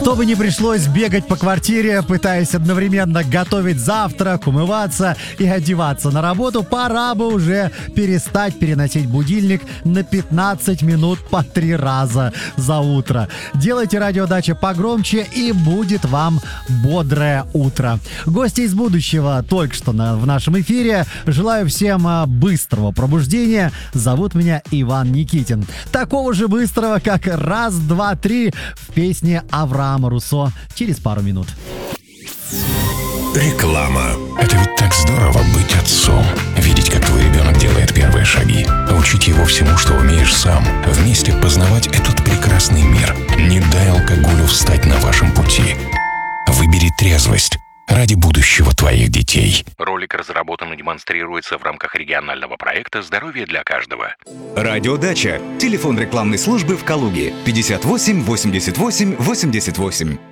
Чтобы не пришлось бегать по квартире, пытаясь одновременно готовить завтрак, умываться и одеваться на работу, пора бы уже перестать переносить будильник на 15 минут по 3 раза за утро. Делайте радиодача погромче, и будет вам бодрое утро. Гости из будущего только что в нашем эфире. Желаю всем быстрого пробуждения. Зовут меня Иван Никитин. Такого же быстрого, как «Раз, два, три» в песне Авраама Руссо через пару минут. Реклама. Это ведь так здорово быть отцом. Видеть, как твой ребенок делает первые шаги. Учить его всему, что умеешь сам. Вместе познавать этот прекрасный мир. Не дай алкоголю встать на вашем пути. Выбери трезвость ради будущего твоих детей. Ролик разработан и демонстрируется в рамках регионального проекта «Здоровье для каждого». Радиодача. Телефон рекламной службы в Калуге 58 88 88.